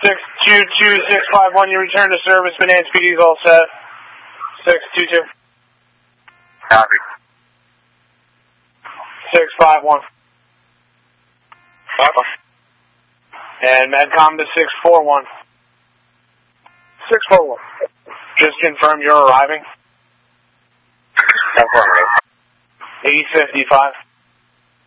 622651, you return to service. Bonanza PD is all set. 622. Copy. 651. 51. And Medcom to 641. 641. Just confirm you're arriving. Confirm. 855.